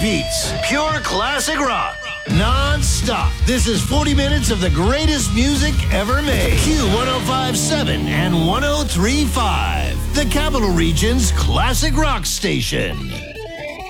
beats. Pure classic rock. Non-stop. This is 40 minutes of the greatest music ever made. Q1057 and 1035. The Capital Region's classic rock station.